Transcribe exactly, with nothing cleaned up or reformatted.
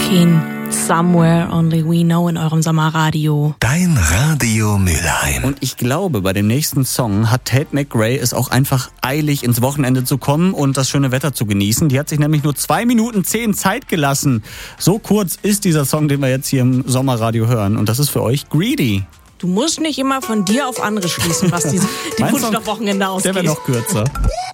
King, Somewhere Only We Know in eurem Sommerradio. Dein Radio Mülheim. Und ich glaube, bei dem nächsten Song hat Tate McRae es auch einfach eilig, ins Wochenende zu kommen und das schöne Wetter zu genießen. Die hat sich nämlich nur zwei Minuten zehn Zeit gelassen. So kurz ist dieser Song, den wir jetzt hier im Sommerradio hören. Und das ist für euch Greedy. Du musst nicht immer von dir auf andere schließen, was die, die Wunsch nach Wochenende ausgeht. Der wäre noch kürzer.